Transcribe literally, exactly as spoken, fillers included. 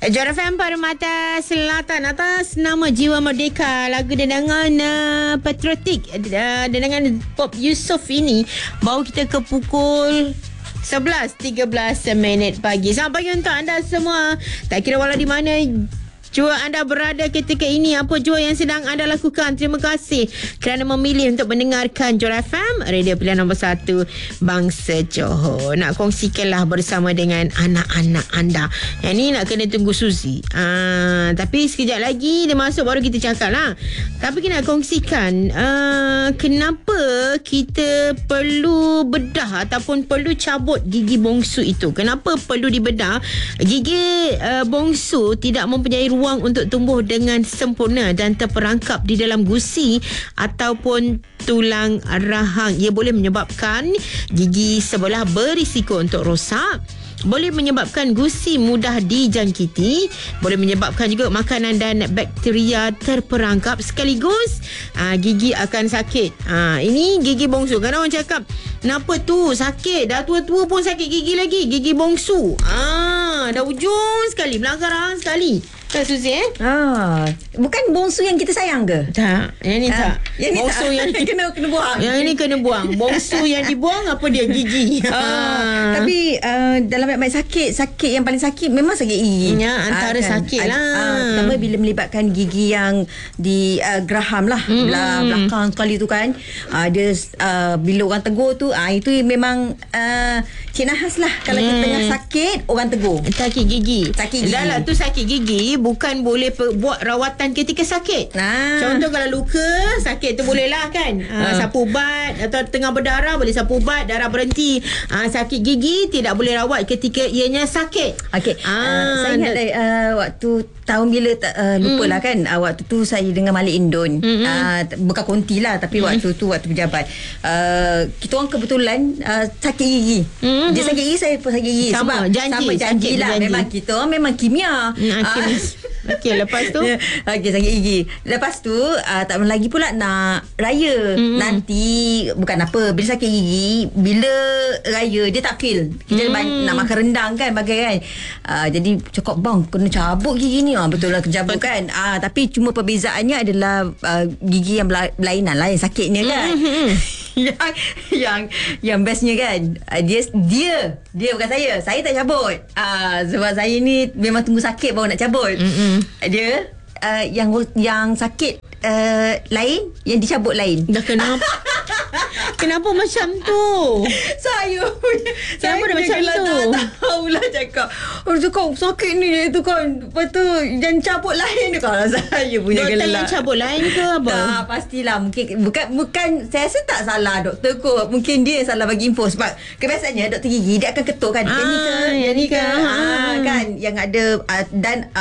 Jora F M Permata Selatan atas nama Jiwa Merdeka, lagu dendangan uh, patriotik uh, dendangan Pop Yusof ini bawa kita ke pukul sebelas tiga belas minit pagi. Selamat pagi untuk anda semua. Tak kira walau di mana jua anda berada ketika ini, apa jua yang sedang anda lakukan, terima kasih kerana memilih untuk mendengarkan Jora F M, radio pilihan nombor satu bangsa Johor. Nak kongsikanlah bersama dengan anak-anak anda. Yang ni nak kena tunggu Suzy. Aa, tapi sekejap lagi dia masuk baru kita cakap lah. Tapi kita nak kongsikan aa, kenapa kita perlu bedah ataupun perlu cabut gigi bongsu itu. Kenapa perlu dibedah? Gigi uh, bongsu tidak mempunyai ruang untuk tumbuh dengan sempurna dan terperangkap di dalam gusi ataupun tulang rahang. Ia boleh menyebabkan gigi sebelah berisiko untuk rosak, boleh menyebabkan gusi mudah dijangkiti, boleh menyebabkan juga makanan dan bakteria terperangkap sekaligus aa, gigi akan sakit. Aa, ini gigi bongsu. Kadang orang cakap, kenapa tu sakit? Dah tua-tua pun sakit gigi lagi. Gigi bongsu. Ah, dah ujung sekali, belakang sekali. Tak Suzy eh? Ah, bukan bongsu yang kita sayang ke? Tak, yang ni Ah, tak. yang ni bongsu tak. yang ni kena kena buang. Yang ini kena buang. Bongsu yang dibuang apa dia? Gigi. Ah, tapi uh, dalam mat sakit, sakit yang paling sakit memang sakit gigi. Ya, antara Ah, sakit Ah, lah. ah, pertama bila melibatkan gigi yang di uh, geraham lah, Mm-mm. belah belakang sekali tu kan. Ah, dia uh, bila orang tegur tu, ah itu memang uh, cik khas lah. Kalau Mm. kita tengah sakit, orang tegur. Sakit gigi. Sakit gigi. Dah lah tu sakit gigi, bukan boleh pe- buat rawatan ketika sakit. Nah. Contoh kalau luka, sakit tu boleh lah kan. Uh, sapu ubat atau tengah berdarah boleh sapu ubat, darah berhenti. Uh, sakit gigi tidak boleh rawat ketika ianya sakit. Okey. Ah, Uh, saya ingat da- uh, waktu tahun bila uh, lupalah Mm. kan. Uh, waktu tu saya dengan Malik Indon. Mm-mm. Uh, bukan konti lah, tapi Mm. waktu tu waktu pejabat. Uh, kita orang kebetulan uh, sakit gigi. Mm-mm. Dia sakit gigi, saya pun sakit gigi. Sama, Sebab janji, sama janji sakit lah. berjanji. Memang kita orang memang kimia. Mm, okey. Ah. Okey, lepas tu? Okey, sakit gigi. Lepas tu uh, tak lama lagi pula nak raya. Mm-mm. Nanti bukan apa, bila sakit gigi, bila raya dia tak feel. Kita Mm. ban- nak makan rendang kan, bagai kan. Uh, jadi cakap, bang kena cabut gigi ni. Ah, betul lah kecabut kan. Ah, tapi cuma perbezaannya adalah uh, gigi yang bela- berlainan lah yang sakitnya kan. Mm-hmm. yang yang yang bestnya kan, uh, dia dia dia bukan saya. Saya tak cabut. Ah, sebab saya ni memang tunggu sakit baru nak cabut. Mm-mm. Dia uh, yang yang sakit uh, lain, yang dicabut lain. Dah kenapa? Kenapa macam tu? Saya punya Kenapa dia macam gelak, tu? Tak tahulah cakap. Orang cakap sakit ni tu kan. Lepas tu yang cabut lain tu. Kalau saya punya Doktor gelak. yang cabut lain ke apa? Tak, pastilah. Mungkin bukan bukan saya rasa tak salah doktor kot. Mungkin dia yang salah bagi info. Sebab kebiasaannya doktor gigi dia akan ketuk kan. Yang ni ke, Ah, yang ni ke. Ah. Ah, kan. Yang ada uh, dan